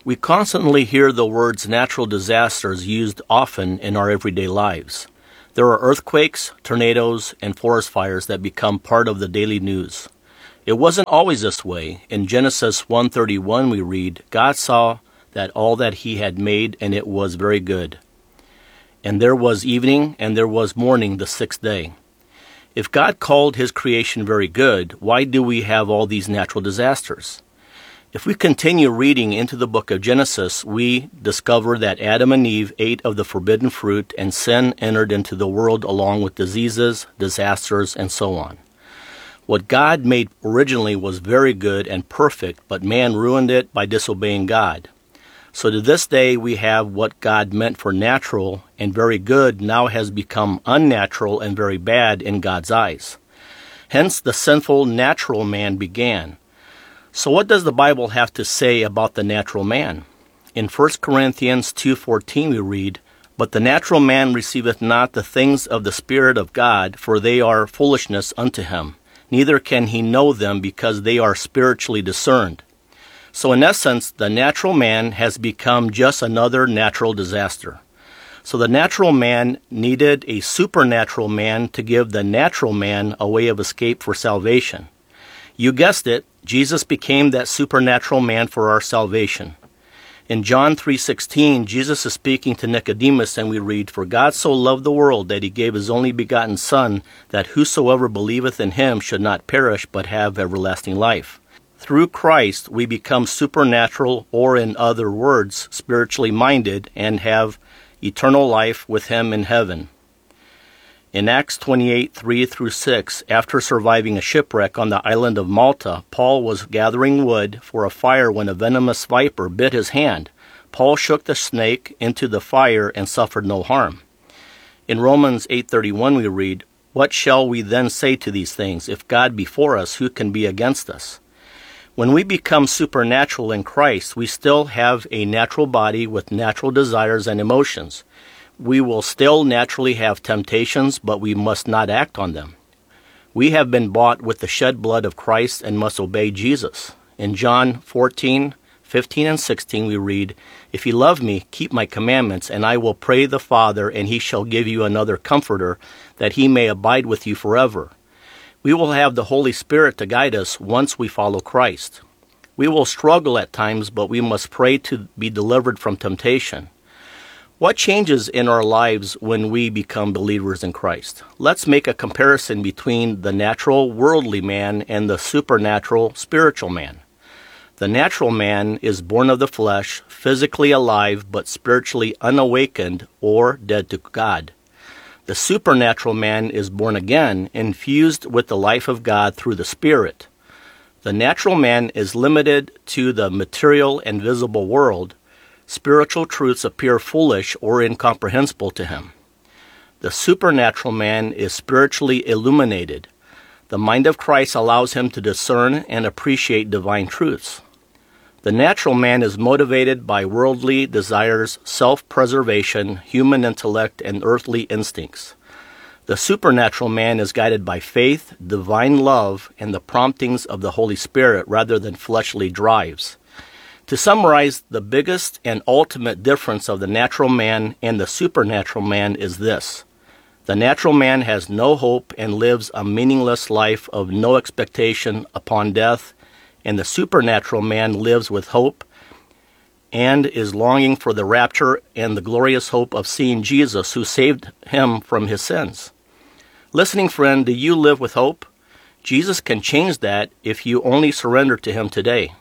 We constantly hear the words natural disasters used often in our everyday lives. There are earthquakes, tornadoes, and forest fires that become part of the daily news. It wasn't always this way. In Genesis 1:31 we read, God saw that all that he had made, and it was very good. And there was evening, and there was morning the sixth day. If God called his creation very good, why do we have all these natural disasters? If we continue reading into the book of Genesis, we discover that Adam and Eve ate of the forbidden fruit, and sin entered into the world along with diseases, disasters, and so on. What God made originally was very good and perfect, but man ruined it by disobeying God. So to this day, we have what God meant for natural and very good now has become unnatural and very bad in God's eyes. Hence, the sinful natural man began. So what does the Bible have to say about the natural man? In 1 Corinthians 2:14 we read, But the natural man receiveth not the things of the Spirit of God, for they are foolishness unto him. Neither can he know them, because they are spiritually discerned. So in essence, the natural man has become just another natural disaster. So the natural man needed a supernatural man to give the natural man a way of escape for salvation. You guessed it, Jesus became that supernatural man for our salvation. In John 3:16, Jesus is speaking to Nicodemus, and we read, For God so loved the world that he gave his only begotten Son, that whosoever believeth in him should not perish, but have everlasting life. Through Christ, we become supernatural, or in other words, spiritually minded, and have eternal life with him in heaven. In Acts 28:3-6, after surviving a shipwreck on the island of Malta, Paul was gathering wood for a fire when a venomous viper bit his hand. Paul shook the snake into the fire and suffered no harm. In Romans 8:31 we read, What shall we then say to these things? If God be for us, who can be against us? When we become supernatural in Christ, we still have a natural body with natural desires and emotions. We will still naturally have temptations, but we must not act on them. We have been bought with the shed blood of Christ and must obey Jesus. In John 14:15 and 16 we read, If ye love me, keep my commandments, and I will pray the Father, and he shall give you another Comforter, that he may abide with you forever. We will have the Holy Spirit to guide us once we follow Christ. We will struggle at times, but we must pray to be delivered from temptation. What changes in our lives when we become believers in Christ? Let's make a comparison between the natural worldly man and the supernatural spiritual man. The natural man is born of the flesh, physically alive, but spiritually unawakened or dead to God. The supernatural man is born again, infused with the life of God through the Spirit. The natural man is limited to the material and visible world. Spiritual truths appear foolish or incomprehensible to him. The supernatural man is spiritually illuminated. The mind of Christ allows him to discern and appreciate divine truths. The natural man is motivated by worldly desires, self-preservation, human intellect, and earthly instincts. The supernatural man is guided by faith, divine love, and the promptings of the Holy Spirit rather than fleshly drives. To summarize, the biggest and ultimate difference of the natural man and the supernatural man is this. The natural man has no hope and lives a meaningless life of no expectation upon death, and the supernatural man lives with hope and is longing for the rapture and the glorious hope of seeing Jesus, who saved him from his sins. Listening friend, do you live with hope? Jesus can change that if you only surrender to him today.